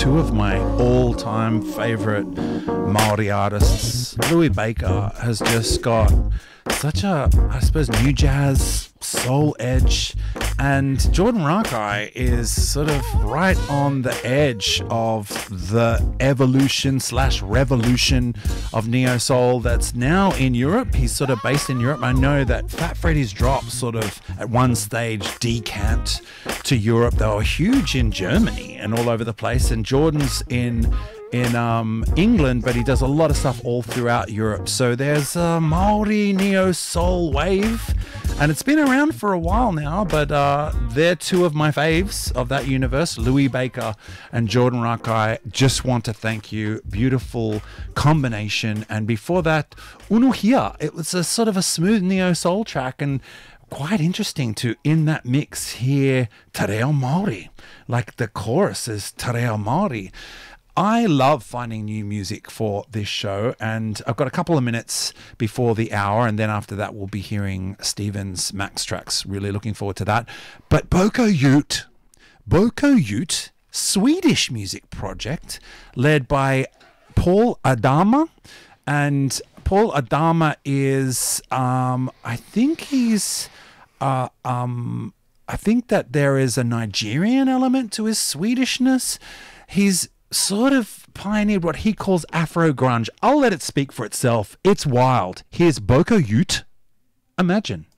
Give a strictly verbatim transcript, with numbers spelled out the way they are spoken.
two of my all-time favorite Maori artists. Louis Baker has just got such a, I suppose, new jazz, soul edge, and Jordan Rakei is sort of right on the edge of the evolution slash revolution of neo soul that's now in Europe. He's sort of based in Europe. I know that Fat Freddy's Drop sort of at one stage decamped to Europe. They were huge in Germany and all over the place, and Jordan's in in um, England, but he does a lot of stuff all throughout Europe. So there's a Maori neo soul wave, and it's been around for a while now, but uh, they're two of my faves of that universe, Louis Baker and Jordan Rakei. Just want to thank you. Beautiful combination. And before that, Unuhia. It was a sort of a smooth neo soul track, and quite interesting to, in that mix, hear Te Reo Māori. Like the chorus is Te Reo Māori. I love finding new music for this show, and I've got a couple of minutes before the hour, and then after that we'll be hearing Steven's Max tracks. Really looking forward to that. But Boko Ute, Boko Ute, Swedish music project led by Paul Adama, and Paul Adama is, um, I think he's, uh, um, I think that there is a Nigerian element to his Swedishness. He's sort of pioneered what he calls Afro grunge. I'll let it speak for itself. It's wild. Here's Boko Ute. Imagine.